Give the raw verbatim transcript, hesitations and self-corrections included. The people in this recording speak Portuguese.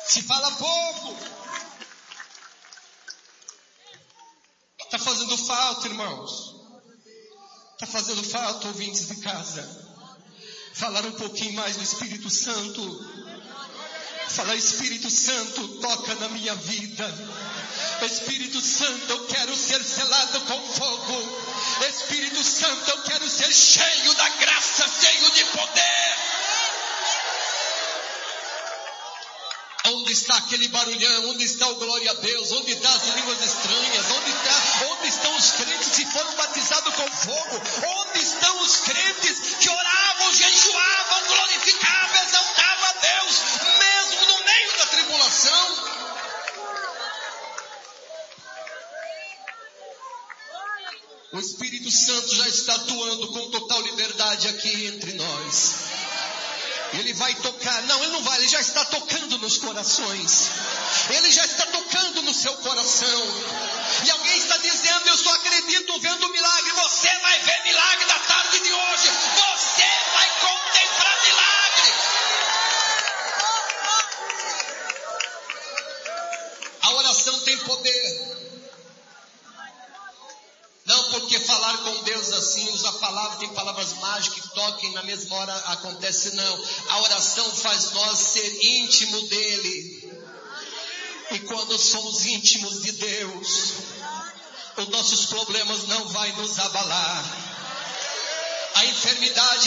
Se fala pouco. Está fazendo falta, irmãos. Está fazendo falta, ouvintes de casa. Falar um pouquinho mais do Espírito Santo. Falar, Espírito Santo, toca na minha vida. Espírito Santo, eu quero ser selado com fogo. Espírito Santo, eu quero ser cheio da graça, cheio de poder. Onde está aquele barulhão? Onde está o glória a Deus? Onde está as línguas estranhas? Onde, está, onde estão os crentes que foram batizados com fogo? Onde estão os crentes que oravam, jejuavam, glorificavam, exaltavam a Deus, mesmo no meio da tribulação? O Espírito Santo já está atuando com total liberdade aqui entre nós. Ele vai tocar, não, ele não vai, ele já está tocando nos corações. Ele já está tocando no seu coração. E alguém está dizendo, eu só acredito vendo milagre. Você vai ver milagre na tarde de hoje. Você vai contemplar milagre. A oração tem poder. Não porque falar com Deus assim, usar palavras, tem palavras mágicas que toquem na mesma hora, acontece não. A oração faz nós ser íntimo dele. E quando somos íntimos de Deus, os nossos problemas não vão nos abalar. A enfermidade